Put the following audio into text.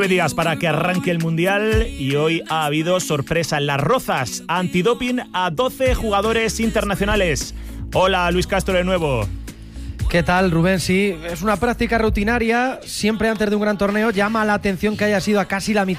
días para que arranque el Mundial y hoy ha habido sorpresa en Las Rozas. Antidoping a 12 jugadores internacionales. Hola, Luis Castro de nuevo. ¿Qué tal, Rubén? Sí, es una práctica rutinaria, siempre antes de un gran torneo. Llama la atención que haya sido a casi la mitad